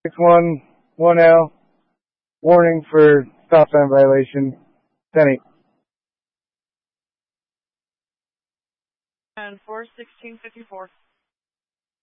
1L, warning for stop sign violation, 10-8. And 41654.